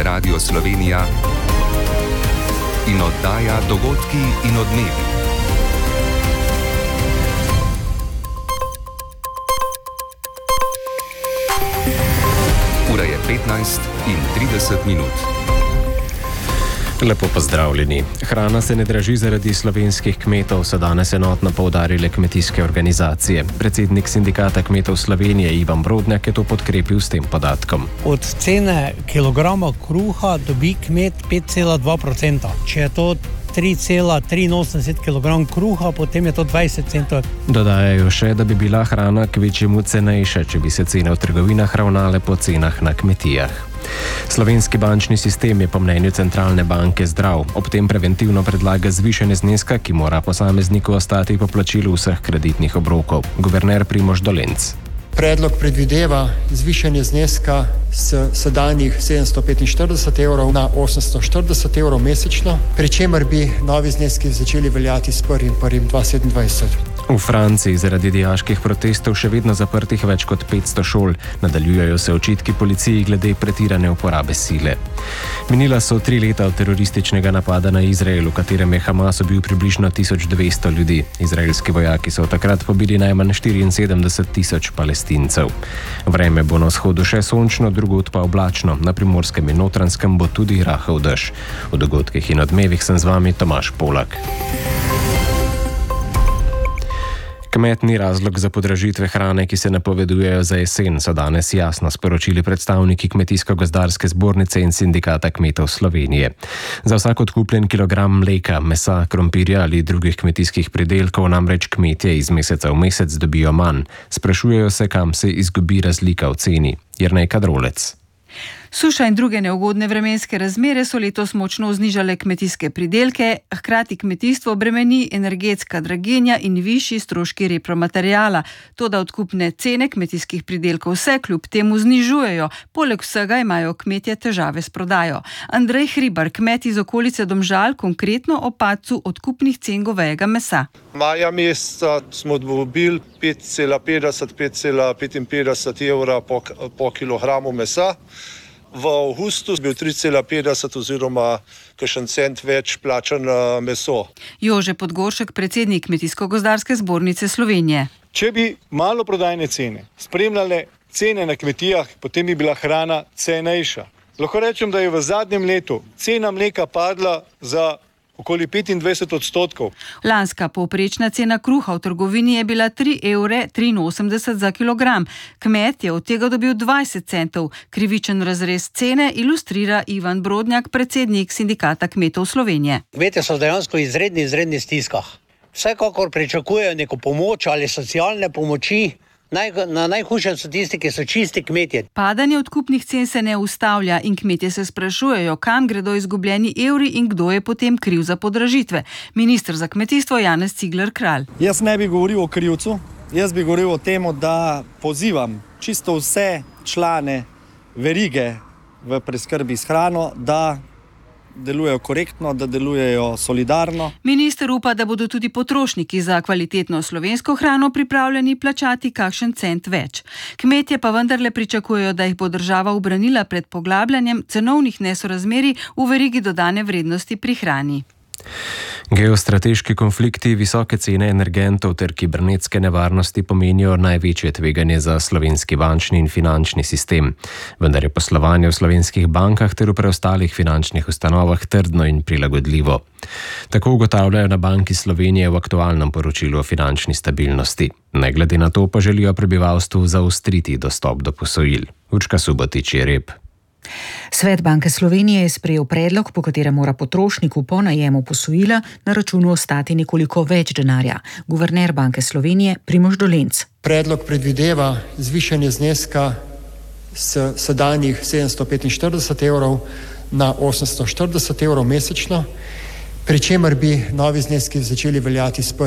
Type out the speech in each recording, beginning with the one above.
Radio Slovenija in oddaja Dogodki in odmevi. Ura je 15:30. Lepo pozdravljeni. Hrana se ne draži zaradi slovenskih kmetov, so danes enotno poudarile kmetijske organizacije. Predsednik Sindikata kmetov Slovenije Ivan Brodnjak je to podkrepil s tem podatkom. Od cene kilograma kruha dobi kmet 5,2%. Če je to 3,83 kg kruha, potem je to 20 centov. Dodajajo še, da bi bila hrana kvečjemu cenejša, če bi se cene v trgovinah ravnale po cenah na kmetijah. Slovenski bančni sistem je po mnenju centralne banke zdrav. Ob tem preventivno predlaga zvišanje zneska, ki mora posamezniku ostati po plačilu vseh kreditnih obrokov. Guverner Primož Dolenc. Predlog predvideva zvišanje zneska s sedanjih 745 evrov na 840 evrov mesečno, pri čemer bi novi zneski začeli veljati s 1.1.2027. V Franciji zaradi dijaških protestov še vedno zaprtih več kot 500 šol. Nadaljujejo se očitki policiji glede pretirane uporabe sile. Minila so 3 leta od terorističnega napada na Izrael, v katerem je Hamas ubil približno 1200 ljudi. Izraelski vojaki so takrat pobili najmanj 74,000 Palestincev. Vreme bo na vzhodu še sončno, drugod pa oblačno. Na Primorskem in Notranjskem bo tudi rahel dež. V dogodkih in odmevih sem z vami Tomaž Polak. Kmet ni razlog za podražitve hrane, ki se napovedujejo za jesen, so danes jasno sporočili predstavniki Kmetijsko-gozdarske zbornice in Sindikata kmetov Slovenije. Za vsak odkupljen kilogram mleka, mesa, krompirja ali drugih kmetijskih pridelkov namreč kmetje iz meseca v mesec dobijo manj. Sprašujejo se, kam se izgubi razlika v ceni. Jernej Kadrolec. Suša in druge neugodne vremenske razmere so letos močno znižale kmetijske pridelke, hkrati kmetijstvo bremeni energetska draginja in višji stroški repromateriala. Toda odkupne cene kmetijskih pridelkov se kljub temu znižujejo. Poleg vsega imajo kmetje težave s prodajo. Andrej Hribar, kmet iz okolice Domžal, konkretno o padcu odkupnih cen govejega mesa. Maja meseca smo dobili 5,55 evra po kilogramu mesa. V avgustu je bil 3,50 oziroma kakšen cent več plačan meso. Jože Podgoršek, predsednik Kmetijsko-gozdarske zbornice Slovenije. Če bi maloprodajne cene spremljale cene na kmetijah, potem bi bila hrana cenejša. Lahko rečem, da je v zadnjem letu cena mleka padla za okoli 25%. Lanska povprečna cena kruha v trgovini je bila 3,83 € za kilogram. Kmet je od tega dobil 20 centov. Krivičen razrez cene ilustrira Ivan Brodnjak, predsednik Sindikata kmetov Slovenije. Kmetje so dejansko izredni stiskah. Vsekakor pričakujejo neko pomoč ali socialne pomoči. Na najhujšem so tisti, ki so čisti kmetje. Padanje odkupnih cen se ne ustavlja in kmetje se sprašujejo, kam gredo izgubljeni evri in kdo je potem kriv za podražitve. Minister za kmetijstvo Janez Cigler Kralj. Jaz ne bi govoril o krivcu, jaz bi govoril o tem, da pozivam čisto vse člane verige v preskrbi s hrano, da delujejo korektno, da delujejo solidarno. Minister upa, da bodo tudi potrošniki za kvalitetno slovensko hrano pripravljeni plačati kakšen cent več. Kmetje pa vendarle pričakujejo, da jih bo država ubranila pred poglabljanjem cenovnih nesorazmerij v verigi dodane vrednosti pri hrani. Geostrateški konflikti, visoke cene energentov ter kibernetske nevarnosti pomenijo največje tveganje za slovenski bančni in finančni sistem. Vendar je poslovanje v slovenskih bankah ter v preostalih finančnih ustanovah trdno in prilagodljivo. Tako ugotavljajo na Banki Slovenije v aktualnem poročilu o finančni stabilnosti. Ne glede na to pa želijo prebivalstvu zaostriti dostop do posojil. Urška Subotič je rep. Svet Banke Slovenije je sprejel predlog, po katerem mora potrošniku po najemu posojila na računu ostati nekoliko več denarja. Guverner Banke Slovenije Primož Dolenc. Predlog predvideva zvišanje zneska s sedanjih 745 evrov na 840 evrov mesečno, pri čemer bi novi zneski začeli veljati s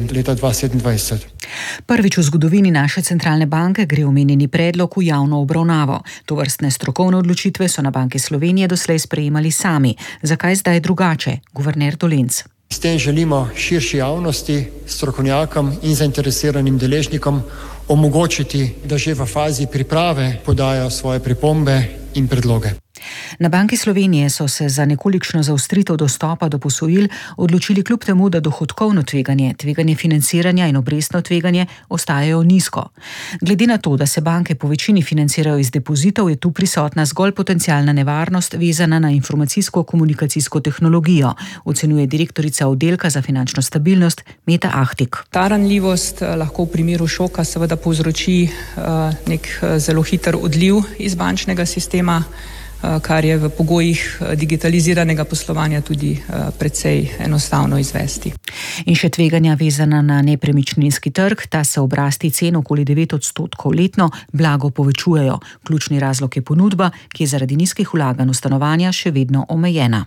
1.1.2027. Prvič v zgodovini naše centralne banke gre omenjeni predlog v javno obravnavo. Tovrstne strokovne odločitve so na Banki Slovenije doslej sprejemali sami. Zakaj zdaj drugače? Guverner Dolenc. S tem želimo širši javnosti, strokovnjakom in zainteresiranim deležnikom omogočiti, da že v fazi priprave podajo svoje pripombe in predloge. Na Banki Slovenije so se za nekolikšno zaostritev dostopa do posojil odločili kljub temu, da dohodkovno tveganje, tveganje financiranja in obrestno tveganje ostajajo nizko. Glede na to, da se banke po večini financirajo iz depozitov, je tu prisotna zgolj potencialna nevarnost vezana na informacijsko-komunikacijsko tehnologijo, ocenjuje direktorica oddelka za finančno stabilnost Meta Ahtik. Ta ranljivost lahko v primeru šoka seveda povzroči nek zelo hiter odliv iz bančnega sistema, kar je v pogojih digitaliziranega poslovanja tudi precej enostavno izvesti. In še tveganja vezana na nepremičninski trg, ta se ob rasti cen okoli 9% letno blago povečujejo. Ključni razlog je ponudba, ki je zaradi nizkih vlaganj v stanovanja še vedno omejena.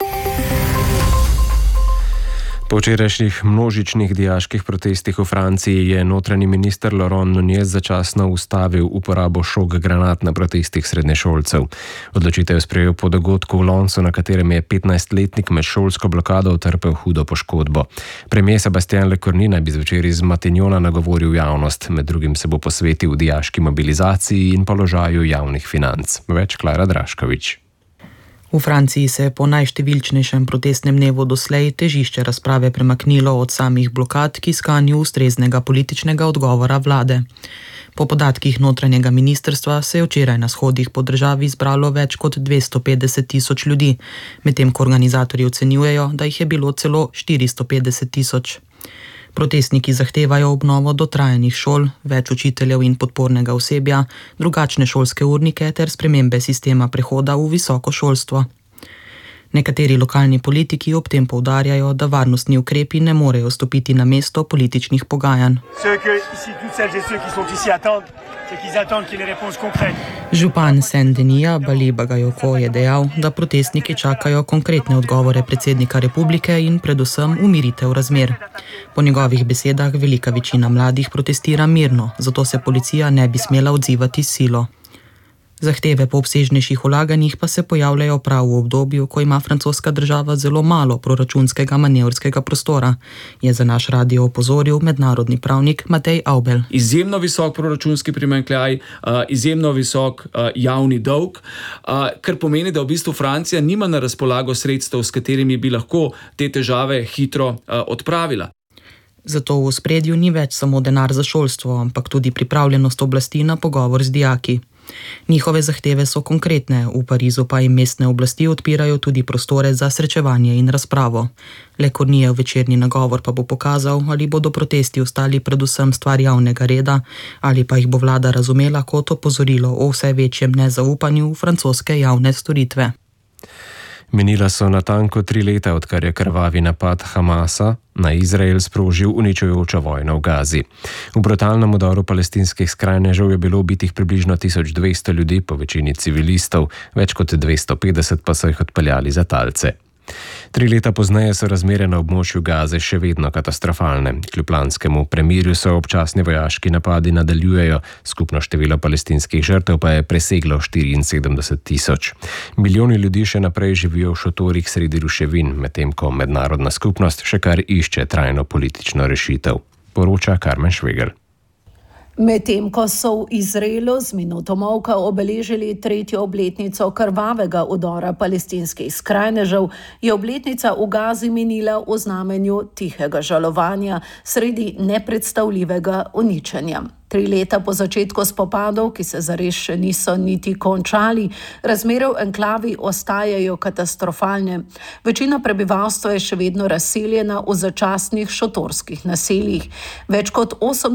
Po včerajšnjih množičnih dijaških protestih v Franciji je notranji minister Laurent Nunez začasno ustavil uporabo šok granat na protestih srednješolcev. Odločitev je sprejel po dogodku v Lonsu, na katerem je 15-letnik med šolsko blokado utrpel hudo poškodbo. Premier Sébastien Lecornu naj bi zvečer iz Matignona nagovoril javnost, med drugim se bo posvetil dijaški mobilizaciji in položaju javnih financ. Več Klara Draškovič. V Franciji se je po najštevilčnejšem protestnem dnevu doslej težišče razprave premaknilo od samih blokad k iskanju ustreznega političnega odgovora vlade. Po podatkih notranjega ministrstva se je včeraj na shodih po državi zbralo več kot 250.000 ljudi, medtem ko organizatorji ocenjujejo, da jih je bilo celo 450.000. Protestniki zahtevajo obnovo dotrajanih šol, več učiteljev in podpornega osebja, drugačne šolske urnike ter spremembe sistema prehoda v visoko šolstvo. Nekateri lokalni politiki ob tem poudarjajo, da varnostni ukrepi ne morejo stopiti na mesto političnih pogajanj. Župan Saint-Denisa Bali Bagayoko je dejal, da protestniki čakajo konkretne odgovore predsednika republike in predvsem umiritev razmer. Po njegovih besedah velika večina mladih protestira mirno, zato se policija ne bi smela odzivati s silo. Zahteve po obsežnejših vlaganjih pa se pojavljajo prav v obdobju, ko ima francoska država zelo malo proračunskega manevrskega prostora, je za naš radio opozoril mednarodni pravnik Matej Avbel. Izjemno visok proračunski primanjkljaj, izjemno visok javni dolg, kar pomeni, da v bistvu Francija nima na razpolago sredstev, s katerimi bi lahko te težave hitro odpravila. Zato v ospredju ni več samo denar za šolstvo, ampak tudi pripravljenost oblasti na pogovor z dijaki. Njihove zahteve so konkretne, v Parizu pa jim mestne oblasti odpirajo tudi prostore za srečevanje in razpravo. Lecornujev večerni nagovor pa bo pokazal, ali bodo protesti ostali predvsem stvar javnega reda, ali pa jih bo vlada razumela kot opozorilo o vse večjem nezaupanju v francoske javne storitve. Minila so natanko 3 leta, odkar je krvavi napad Hamasa na Izrael sprožil uničujočo vojno v Gazi. V brutalnem udaru palestinskih skrajnežev je bilo ubitih približno 1200 ljudi, po večini civilistov, več kot 250 pa so jih odpeljali za talce. 3 leta pozneje so razmere na območju Gaze še vedno katastrofalne. Kljub lanskemu premirju so občasni vojaški napadi nadaljujejo, skupno število palestinskih žrtev pa je preseglo 74.000. Milijoni ljudi še naprej živijo v šotorih sredi ruševin, medtem ko mednarodna skupnost še kar išče trajno politično rešitev, poroča Karmen Švegel. Medtem ko so v Izraelu z minuto molka obeležili 3. obletnico krvavega udora palestinskih skrajnežev, je obletnica v Gazi minila v znamenju tihega žalovanja sredi nepredstavljivega uničenja. 3 leta po začetku spopadov, ki se zares še niso niti končali, razmere v enklavi ostajajo katastrofalne. Večina prebivalstva je še vedno razseljena v začasnih šotorskih naseljih. Več kot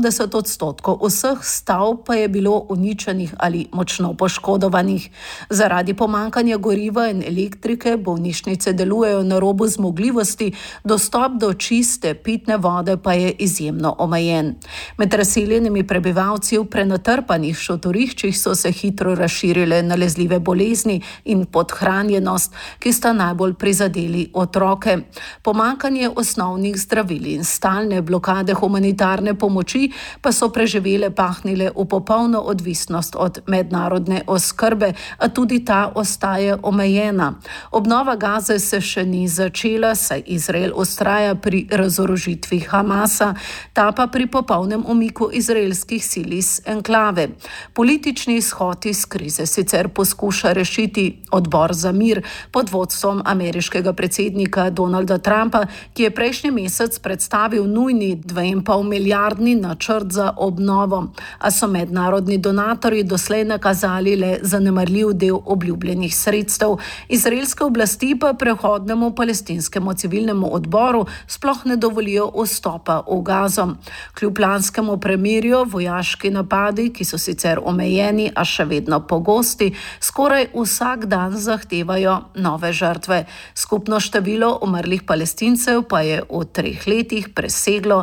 80% vseh stavb pa je bilo uničenih ali močno poškodovanih. Zaradi pomanjkanja goriva in elektrike bolnišnice delujejo na robu zmogljivosti, dostop do čiste pitne vode pa je izjemno omejen. Med razseljenimi prebivalci v prenatrpanih šotoriščih so se hitro razširile nalezljive bolezni in podhranjenost, ki sta najbolj prizadeli otroke. Pomanjkanje osnovnih zdravil in stalne blokade humanitarne pomoči pa so preživele pahnile v popolno odvisnost od mednarodne oskrbe, a tudi ta ostaje omejena. Obnova Gaze se še ni začela, saj Izrael vztraja pri razorožitvi Hamasa, ta pa pri popolnem umiku izraelskih vojaških sil iz enklave. Politični izhod iz krize sicer poskuša rešiti Odbor za mir pod vodstvom ameriškega predsednika Donalda Trumpa, ki je prejšnji mesec predstavil nujni 2,5 milijardni načrt za obnovo, a so mednarodni donatorji doslej nakazali le zanemarljiv del obljubljenih sredstev. Izraelske oblasti pa prehodnemu palestinskemu civilnemu odboru sploh ne dovolijo vstopa v Gazo. Kljub lanskemu premirju vojaški napadi, ki so sicer omejeni, a še vedno pogosti, skoraj vsak dan zahtevajo nove žrtve. Skupno število umrlih Palestincev pa je v 3 letih preseglo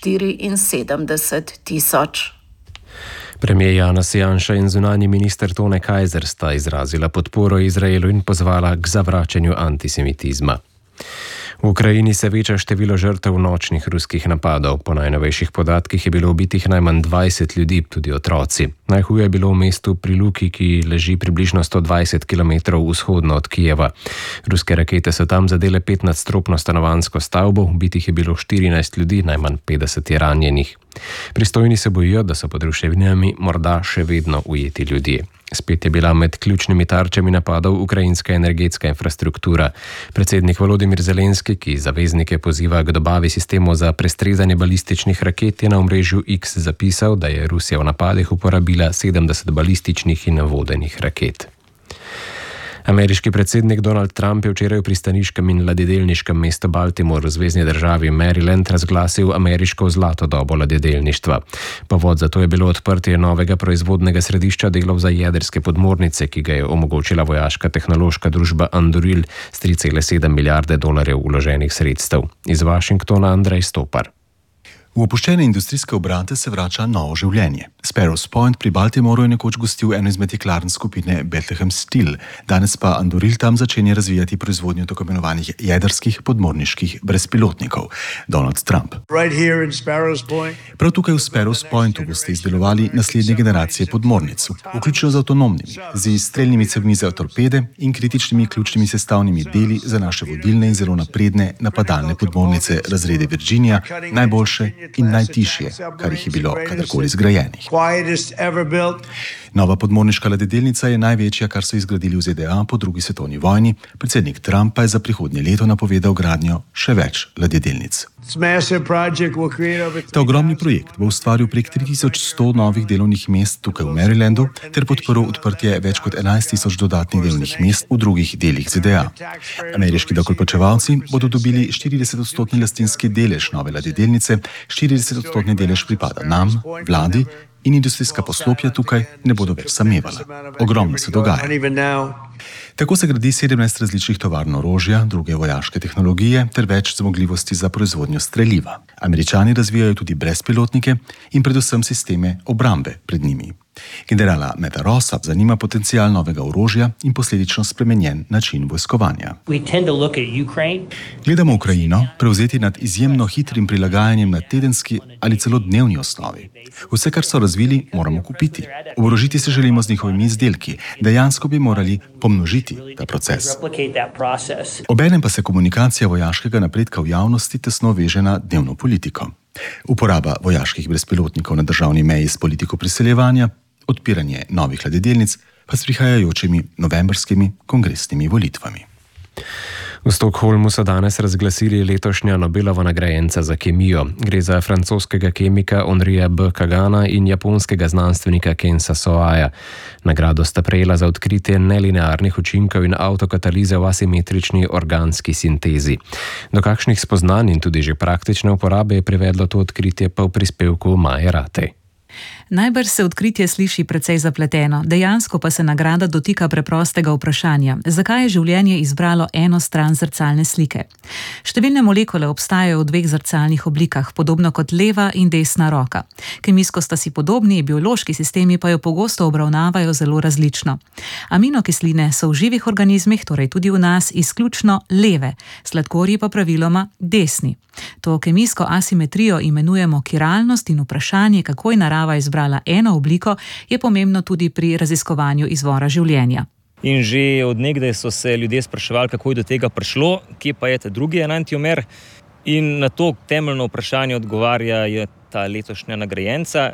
74 tisoč. Premijer Janez Janša in zunanji minister Tone Kajzer sta izrazila podporo Izraelu in pozvala k zavračanju antisemitizma. V Ukrajini se veča število žrtev nočnih ruskih napadov. Po najnovejših podatkih je bilo ubitih najmanj 20 ljudi, tudi otroci. Najhuje je bilo v mestu pri Luki, ki leži približno 120 km vzhodno od Kijeva. Ruske rakete so tam zadele 5-nadstropno stanovanjsko stavbo, ubitih je bilo 14 ljudi, najmanj 50 je ranjenih. Pristojni se bojijo, da so pod ruševinami morda še vedno ujeti ljudje. Spet je bila med ključnimi tarčami napadov ukrajinska energetska infrastruktura. Predsednik Volodimir Zelenski, ki zaveznike poziva k dobavi sistemov za prestrezanje balističnih raket, je na omrežju X zapisal, da je Rusija v napadih uporabila 70 balističnih in vodenih raket. Ameriški predsednik Donald Trump je včeraj v pristaniškem in ladjedelniškem mestu Baltimore v zvezni državi Maryland razglasil ameriško zlato dobo ladjedelništva. Povod za to je bilo odprtje novega proizvodnega središča delov za jedrske podmornice, ki ga je omogočila vojaška tehnološka družba Anduril s 3,7 milijarde dolarjev vloženih sredstev. Iz Washingtona Andrej Stopar. V opuščene industrijske obrate se vrača novo življenje. Sparrows Point pri Baltimoru je nekoč gostil eno izmed jeklarn skupine Bethlehem Steel, danes pa Anduril tam začenja razvijati proizvodnjo tako imenovanih jedrskih podmorniških brezpilotnikov. Donald Trump. Prav tukaj v Sparrows Pointu boste izdelovali naslednje generacije podmornic, vključno z avtonomnimi, z izstrelnimi cevmi za torpede in kritičnimi ključnimi sestavnimi deli za naše vodilne in zelo napredne napadalne podmornice razrede Virginia, najboljše in najtišje, kar jih je bilo kadarkoli zgrajenih. Nova podmorniška ladjedelnica je največja, kar so izgradili v ZDA po drugi svetovni vojni. Predsednik Trump pa je za prihodnje leto napovedal gradnjo še več ladjedelnic. Ta ogromni projekt bo ustvaril prek 3100 novih delovnih mest tukaj v Marylandu ter podprl odprtje več kot 11,000 dodatnih delovnih mest v drugih delih ZDA. Ameriški davkoplačevalci bodo dobili 40% lastninski delež nove ladjedelnice, 40% delež pripada nam, vladi, in industrijska poslopja tukaj ne bodo več samevala. Ogromno se dogaja. Tako se gradi 17 različnih tovarn orožja, druge vojaške tehnologije ter več zmogljivosti za proizvodnjo streliva. Američani razvijajo tudi brezpilotnike in predvsem sisteme obrambe pred njimi. Generala Meta Rossa zanima potencial novega orožja in posledično spremenjen način vojskovanja. Gledamo Ukrajino prevzeti nad izjemno hitrim prilagajanjem na tedenski ali celo dnevni osnovi. Vse, kar so razvili, moramo kupiti. Oborožiti se želimo z njihovimi izdelki. Dejansko bi morali pomnožiti ta proces. Obenem pa se komunikacija vojaškega napredka v javnosti tesno veže na dnevno politiko. Uporaba vojaških brezpilotnikov na državni meji s politiko priseljevanja, odpiranje novih ladjedelnic pa s prihajajočimi novembrskimi kongresnimi volitvami. V Stockholmu so danes razglasili letošnja Nobelova nagrajenca za kemijo. Gre za francoskega kemika Henrija B. Kagana in japonskega znanstvenika Kensa Soaya. Nagrado sta prejela za odkritje nelinearnih učinkov in avtokatalize v asimetrični organski sintezi. Do kakšnih spoznanj in tudi že praktične uporabe je privedlo to odkritje pa v prispevku Maje Ratej. Najbrž se odkritje sliši precej zapleteno, dejansko pa se nagrada dotika preprostega vprašanja, zakaj je življenje izbralo eno stran zrcalne slike. Številne molekule obstajajo v dveh zrcalnih oblikah, podobno kot leva in desna roka. Kemijsko sta si podobni, biološki sistemi pa jo pogosto obravnavajo zelo različno. Aminokisline so v živih organizmih, torej tudi v nas, izključno leve, sladkorji pa praviloma desni. To kemijsko asimetrijo imenujemo kiralnost in vprašanje, kako je narava izbrala eno obliko, je pomembno tudi pri raziskovanju izvora življenja. In že od nekdaj so se ljudje spraševali, kako je do tega prišlo, kje pa je ta drugi enantiomer. In na to temeljno vprašanje odgovarja ta letošnja nagrajenca.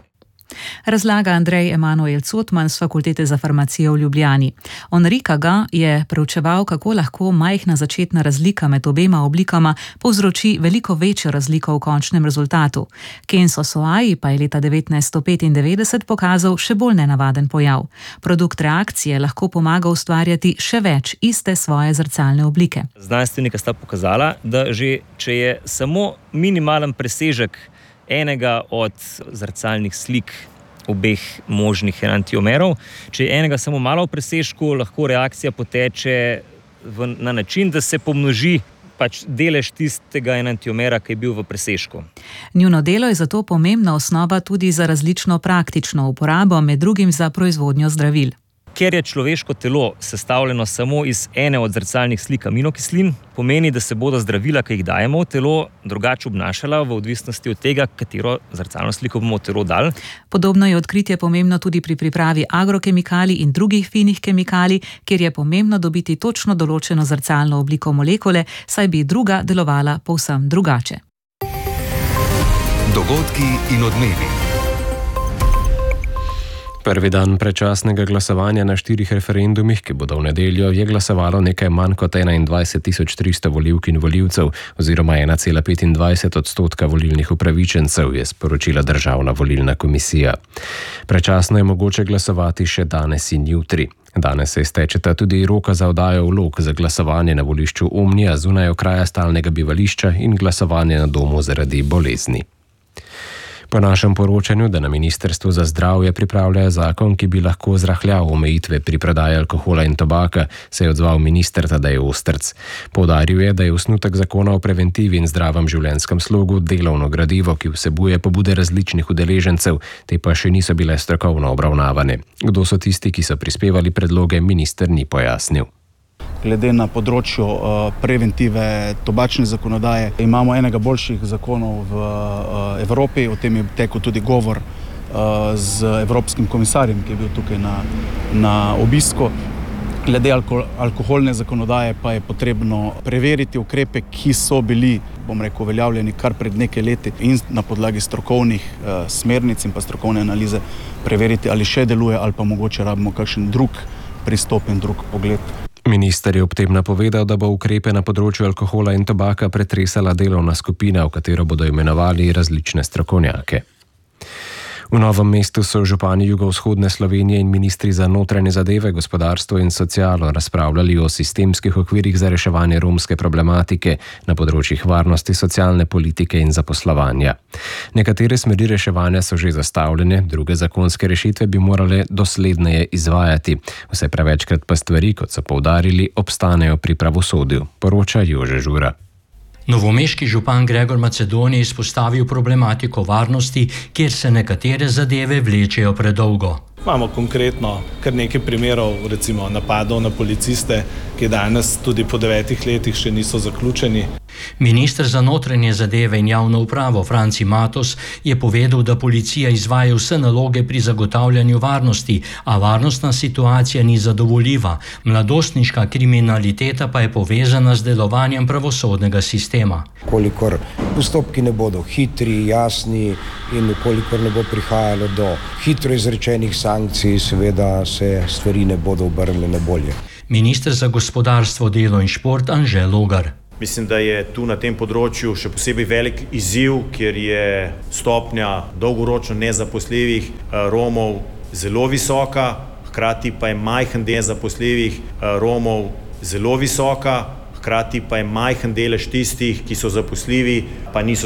Razlaga Andrej Emanuel Cotman z Fakultete za farmacijo v Ljubljani. Enrique Ga je preučeval, kako lahko majhna začetna razlika med obema oblikama povzroči veliko večjo razliko v končnem rezultatu. Kenzo Soai pa je leta 1995 pokazal še bolj nenavaden pojav. Produkt reakcije lahko pomaga ustvarjati še več iste svoje zrcalne oblike. Znanstvenika sta pokazala, da že če je samo minimalen presežek enega od zrcalnih slik obeh možnih enantiomerov, če je enega samo malo v presežku, lahko reakcija poteče na način, da se pomnoži delež tistega enantiomera, ki je bil v presežku. Njuno delo je zato pomembna osnova tudi za različno praktično uporabo, med drugim za proizvodnjo zdravil. Ker je človeško telo sestavljeno samo iz ene od zrcalnih slik aminokislin, pomeni, da se bodo zdravila, ki jih dajemo v telo, drugače obnašala v odvisnosti od tega, katero zrcalno sliko bomo v telo dali. Podobno je odkritje pomembno tudi pri pripravi agrokemikalij in drugih finih kemikalij, kjer je pomembno dobiti točno določeno zrcalno obliko molekule, saj bi druga delovala povsem drugače. Dogodki in odmevi. Prvi dan predčasnega glasovanja na 4 referendumih, ki bodo v nedeljo, je glasovalo nekaj manj kot 21.300 volivk in volivcev, oziroma 1,25% volilnih upravičencev, je sporočila Državna volilna komisija. Predčasno je mogoče glasovati še danes in jutri. Danes se iztečeta tudi roka za oddajo vlog za glasovanje na volišču Omnija zunaj okraja stalnega bivališča in glasovanje na domu zaradi bolezni. Po našem poročanju, da na Ministrstvu za zdravje pripravljajo zakon, ki bi lahko zrahljal omejitve pri prodaji alkohola in tobaka, se je odzval minister Tadej Ostrc. Poudaril je, da je osnutek zakona o preventivi in zdravem življenjskem slogu delovno gradivo, ki vsebuje pobude različnih udeležencev, te pa še niso bile strokovno obravnavane. Kdo so tisti, ki so prispevali predloge, minister ni pojasnil. Glede na področju preventive tobačne zakonodaje imamo enega boljših zakonov v Evropi, o tem je tekel tudi govor z evropskim komisarjem, ki je bil tukaj na obisku. Glede alkoholne zakonodaje pa je potrebno preveriti ukrepe, ki so bili, uveljavljeni kar pred nekaj leti in na podlagi strokovnih smernic in pa strokovne analize preveriti, ali še deluje ali pa mogoče rabimo kakšen drug pristop in drug pogled. Minister je ob tem napovedal, da bo ukrepe na področju alkohola in tobaka pretresala delovna skupina, v katero bodo imenovali različne strokovnjake. V Novem mestu so župani jugovzhodne Slovenije in ministri za notranje zadeve, gospodarstvo in socialo razpravljali o sistemskih okvirih za reševanje romske problematike na področjih varnosti, socialne politike in zaposlovanja. Nekatere smeri reševanja so že zastavljene, druge zakonske rešitve bi morale dosledneje izvajati. Vse prevečkrat pa stvari, kot so poudarili, obstanejo pri pravosodju, poroča Jože Žura. Novomeški župan Gregor Macedoni je izpostavil problematiko varnosti, kjer se nekatere zadeve vlečejo predolgo. Imamo konkretno kar nekaj primerov, recimo napadov na policiste, ki danes tudi po 9 letih še niso zaključeni. Minister za notranje zadeve in javno upravo Franci Matos je povedal, da policija izvaja vse naloge pri zagotavljanju varnosti, a varnostna situacija ni zadovoljiva. Mladostniška kriminaliteta pa je povezana z delovanjem pravosodnega sistema. Kolikor postopki ne bodo hitri, jasni in kolikor ne bo prihajalo do hitro izrečenih sankcij, seveda se stvari ne bodo obrnile na bolje. Minister za gospodarstvo, delo in šport Anže Logar. Mislim, da je tu na tem področju še posebej velik izziv, ker je stopnja dolgoročno nezaposljivih Romov zelo visoka, hkrati pa je majhen del zaposljivih Romov zelo visoka, hkrati pa je majhen delež tistih, ki so zaposljivi, pa niso